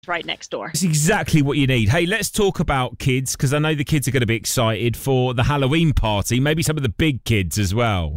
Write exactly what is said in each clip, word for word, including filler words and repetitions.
right next door. It's exactly what you need. Hey, let's talk about kids, because I know the kids are going to be excited for the Halloween party, maybe some of the big kids as well.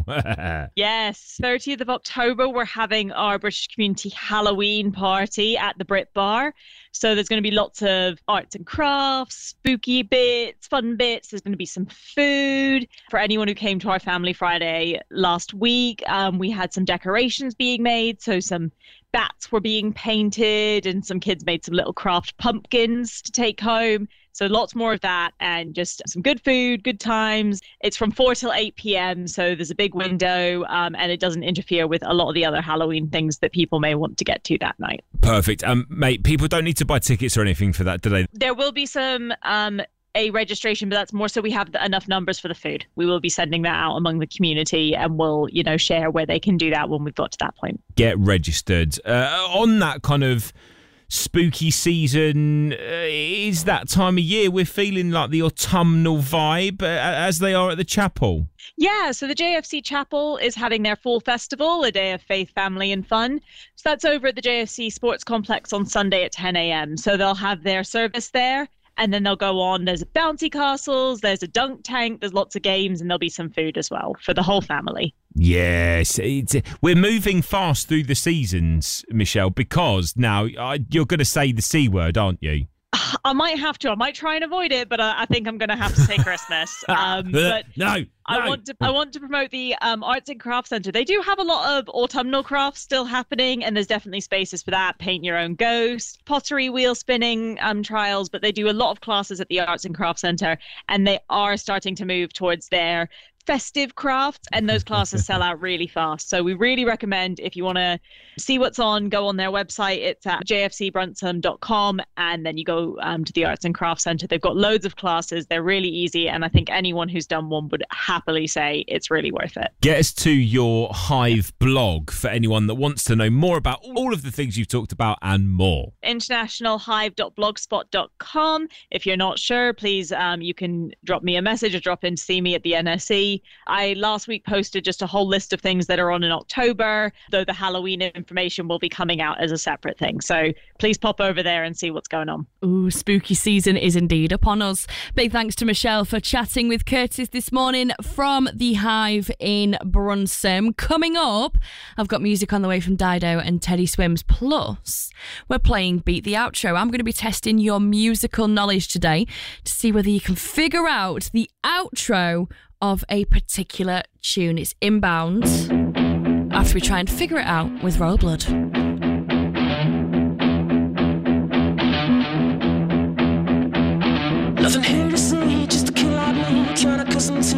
Yes, thirtieth of October, we're having our British Community Halloween party at the Brit Bar. So there's going to be lots of arts and crafts, spooky bits, fun bits. There's going to be some food. For anyone who came to our Family Friday last week, um, we had some decorations being made. So some bats were being painted and some kids made some little craft pumpkins to take home. So lots more of that and just some good food, good times. It's from four till eight p.m. So there's a big window um, and it doesn't interfere with a lot of the other Halloween things that people may want to get to that night. Perfect. Um, mate, people don't need to buy tickets or anything for that, do they? There will be some um, a registration, but that's more so we have the, enough numbers for the food. We will be sending that out among the community and we'll, you know, share where they can do that when we've got to that point. Get registered. Uh, on that kind of spooky season, uh, is that time of year we're feeling like the autumnal vibe uh, as they are at the chapel? Yeah, so the J F C Chapel is having their fall festival, a day of faith, family and fun. So that's over at the J F C Sports Complex on Sunday at ten a.m. So they'll have their service there and then they'll go on. There's bouncy castles, there's a dunk tank, there's lots of games and there'll be some food as well for the whole family. Yes, it's, we're moving fast through the seasons, Michelle, because now uh, you're going to say the C word, aren't you? I might have to. I might try and avoid it, but I, I think I'm going to have to say Christmas. Um, but no, no. I want to. I want to promote the um, Arts and Crafts Centre. They do have a lot of autumnal crafts still happening, and there's definitely spaces for that. Paint your own ghost, pottery, wheel spinning um, trials, but they do a lot of classes at the Arts and Crafts Centre, and they are starting to move towards their festive crafts, and those classes sell out really fast. So we really recommend, if you want to see what's on, go on their website. It's at j f c bruntsum dot com, and then you go um, to the Arts and Crafts Centre. They've got loads of classes. They're really easy, and I think anyone who's done one would happily say it's really worth it. Get us to your Hive blog for anyone that wants to know more about all of the things you've talked about and more. international hive dot blogspot dot com. If you're not sure, please, um, you can drop me a message or drop in to see me at the N S E. I last week posted just a whole list of things that are on in October, though the Halloween information will be coming out as a separate thing. So please pop over there and see what's going on. Ooh, spooky season is indeed upon us. Big thanks to Michelle for chatting with Curtis this morning from the Hive in Bruntsum. Coming up, I've got music on the way from Dido and Teddy Swims. Plus, we're playing Beat the Outro. I'm going to be testing your musical knowledge today to see whether you can figure out the outro of a particular tune. It's inbound after we try and figure it out with Royal Blood. Nothing